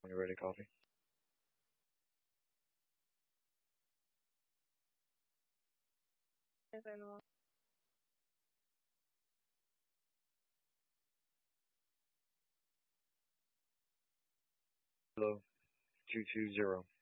When you're ready, coffee. Yes, I know. Hello. 220.